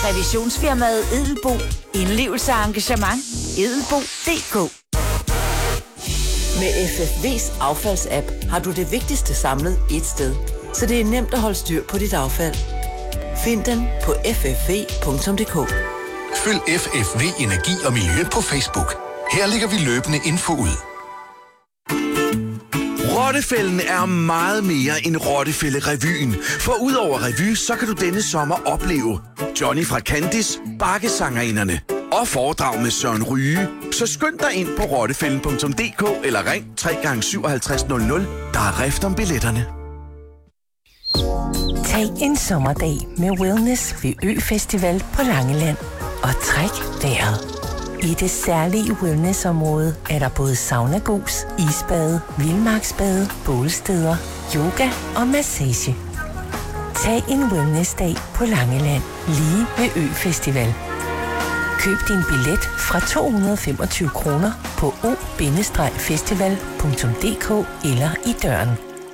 Revisionsfirmaet Edelbo. Indlevelse og engagement. Edelbo.dk. Med FFV's affaldsapp har du det vigtigste samlet ét sted, så det er nemt at holde styr på dit affald. Find den på ffv.dk. Følg FFV Energi og Miljø på Facebook. Her lægger vi løbende info ud. Rottefælden er meget mere end Rottefælde-revyen. For udover revy, så kan du denne sommer opleve Johnny fra Candice, Bakkesangerinderne og foredrag med Søren Ryge. Så skynd dig ind på rottefælden.dk eller ring 3 gange 5700. Der er rift om billetterne. Tag en sommerdag med Wellness ved Ø-festival på Langeland og træk vejret. I det særlige wellnessområde er der både sauna-gus, isbade, vildmarksbade, bålsteder, yoga og massage. Tag en wellnessdag på Langeland, lige ved Ø-festival. Køb din billet fra 225 kroner på o-festival.dk eller i døren.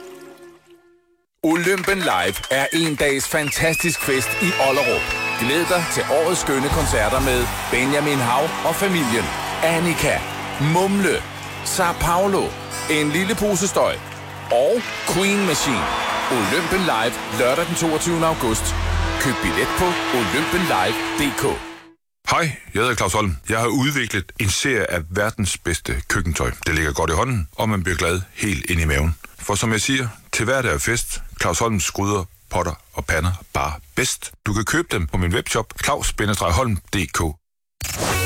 Olympen Live er en dags fantastisk fest i Ollerup. Glæd dig til årets skønne koncerter med Benjamin Hav og familien, Annika, Mumle, Sao Paulo, En lille pose støj og Queen Machine. Olympen Live lørdag den 22. august. Køb billet på olympenlive.dk. Hej, jeg hedder Claus Holm. Jeg har udviklet en serie af verdens bedste køkkentøj. Det ligger godt i hånden, og man bliver glad helt ind i maven. For som jeg siger, til hverdag er fest. Claus Holms gryder, potter og pander bare bedst. Du kan købe dem på min webshop claus-holm.dk.